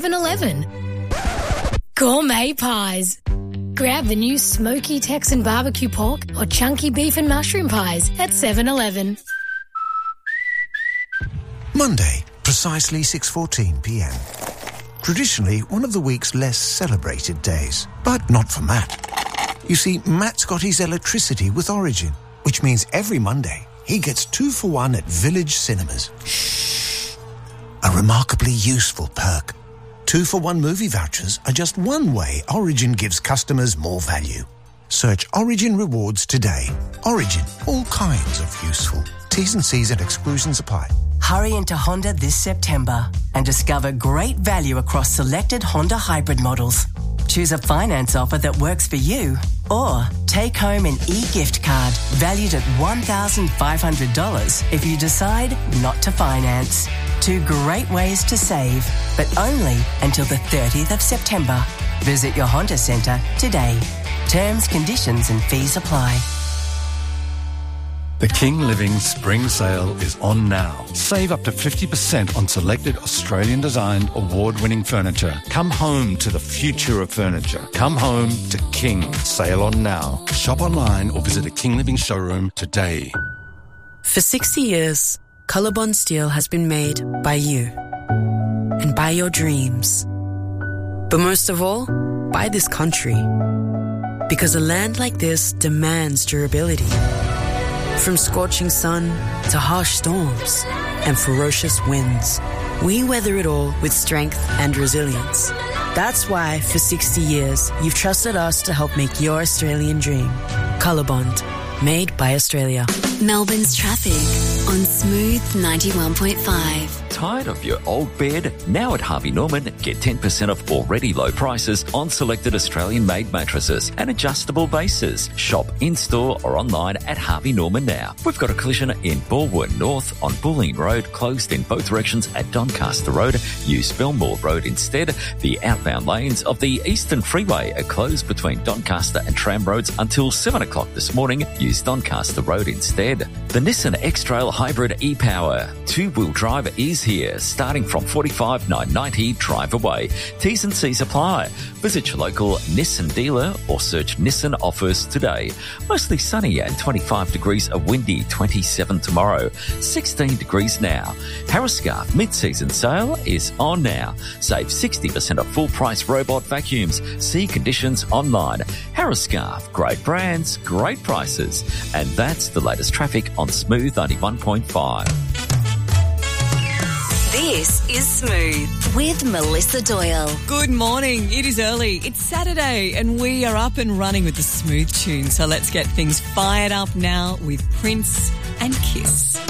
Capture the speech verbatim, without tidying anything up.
seven eleven. Gourmet pies. Grab the new smoky Texan barbecue pork or chunky beef and mushroom pies at seven eleven. Monday, precisely six fourteen p m. Traditionally one of the week's less celebrated days, but not for Matt. You see, Matt's got his electricity with Origin, which means every Monday he gets two for one at Village Cinemas. Shh. A remarkably useful perk. Two for one movie vouchers are just one way Origin gives customers more value. Search Origin Rewards today. Origin, all kinds of useful. T's and C's and exclusions apply. Hurry into Honda this September and discover great value across selected Honda hybrid models. Choose a finance offer that works for you, or take home an e-gift card valued at one thousand five hundred dollars if you decide not to finance. Two great ways to save, but only until the thirtieth of September. Visit your Honda Centre today. Terms, conditions and fees apply. The King Living Spring Sale is on now. Save up to fifty percent on selected Australian-designed, award-winning furniture. Come home to the future of furniture. Come home to King. Sale on now. Shop online or visit a King Living showroom today. For sixty years, Colorbond Steel has been made by you and by your dreams. But most of all, by this country. Because a land like this demands durability. From scorching sun to harsh storms and ferocious winds, we weather it all with strength and resilience. That's why, for sixty years, you've trusted us to help make your Australian dream. Colorbond, made by Australia. Melbourne's traffic on Smooth ninety-one point five. Tired of your old bed? Now at Harvey Norman, get ten percent off already low prices on selected Australian-made mattresses and adjustable bases. Shop in-store or online at Harvey Norman now. We've got a collision in Balwyn North on Bulleen Road, closed in both directions at Doncaster Road. Use Belmore Road instead. The outbound lanes of the Eastern Freeway are closed between Doncaster and Tram Roads until seven o'clock this morning. Use Doncaster Road instead. The Nissan X-Trail Hybrid e-Power two-wheel drive is here, starting from forty-five thousand nine hundred ninety dollars drive away. T's and C's apply. Visit your local Nissan dealer or search Nissan offers today. Mostly sunny and twenty-five degrees, a windy twenty-seven tomorrow, sixteen degrees now. Harriscarf mid-season sale is on now. Save sixty percent of full-price robot vacuums. See conditions online. Harriscarf, great brands, great prices. And that's the latest traffic on Smooth ninety-one point five. This is Smooth with Melissa Doyle. Good morning. It is early. It's Saturday and we are up and running with the Smooth tune. So let's get things fired up now with Prince and Kiss.